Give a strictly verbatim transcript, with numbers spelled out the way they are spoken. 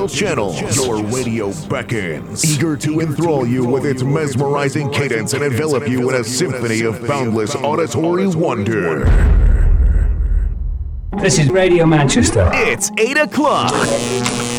digital channels, your radio beckons, eager to enthrall you with its mesmerizing cadence and envelop you in a symphony of boundless auditory wonder. This is Radio Manchester. It's eight o'clock.